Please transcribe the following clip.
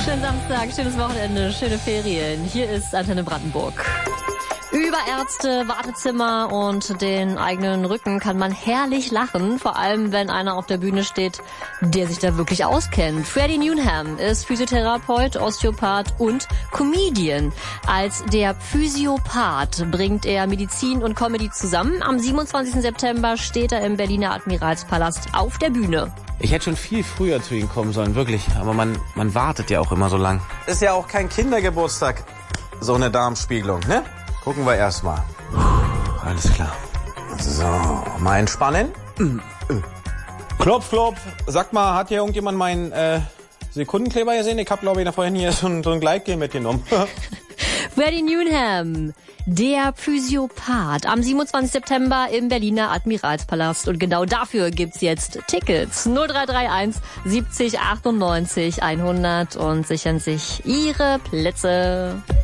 Schönen Samstag, schönes Wochenende, schöne Ferien. Hier ist Antenne Brandenburg. Über Ärzte, Wartezimmer und den eigenen Rücken kann man herrlich lachen, vor allem wenn einer auf der Bühne steht, der sich da wirklich auskennt. Freddie Newnham ist Physiotherapeut, Osteopath und Comedian. Als der Physiopath bringt er Medizin und Comedy zusammen. Am 27. September steht er im Berliner Admiralspalast auf der Bühne. Ich hätte schon viel früher zu Ihnen kommen sollen, wirklich. Aber man wartet ja auch immer so lang. Ist ja auch kein Kindergeburtstag, so eine Darmspiegelung, ne? Gucken wir erstmal. Alles klar. So, mal entspannen. Klopf, klopf. Sag mal, hat hier irgendjemand meinen Sekundenkleber gesehen? Ich habe, glaube ich, da vorhin hier so ein Gleitgel mitgenommen. Freddie Newnham, der Physiopath, am 27. September im Berliner Admiralspalast. Und genau dafür gibt's jetzt Tickets. 0331 70 98 100 und sichern sich Ihre Plätze.